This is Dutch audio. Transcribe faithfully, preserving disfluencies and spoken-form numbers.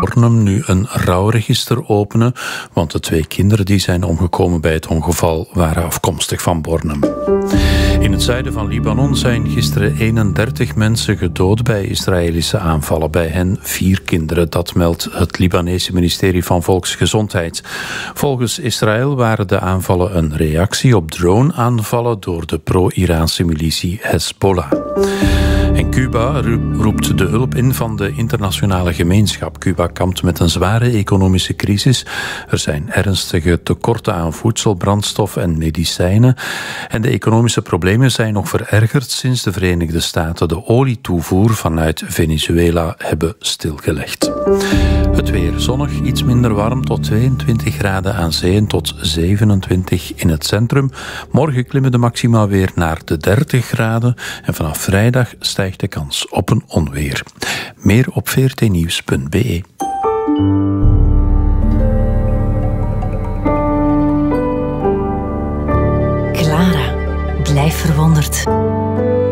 Bornem nu een rouwregister openen, want de twee kinderen die zijn omgekomen bij het ongeval waren afkomstig van Bornem. In het zuiden van Libanon zijn gisteren eenendertig mensen gedood bij Israëlische aanvallen. Bij hen vier kinderen, dat meldt het Libanese ministerie van Volksgezondheid. Volgens Israël waren de aanvallen een reactie op drone-aanvallen door de pro-Iraanse militie Hezbollah. En Cuba roept de hulp in van de internationale gemeenschap. Cuba kampt met een zware economische crisis. Er zijn ernstige tekorten aan voedsel, brandstof en medicijnen. En de economische problemen zijn nog verergerd sinds de Verenigde Staten de olietoevoer vanuit Venezuela hebben stilgelegd. Het weer zonnig, iets minder warm, tot tweeëntwintig graden aan zee en tot zevenentwintig in het centrum. Morgen klimmen de maxima weer naar de dertig graden en vanaf vrijdag stijgt de kans op een onweer. Meer op v r t nieuws punt b e. Clara, blijf verwonderd.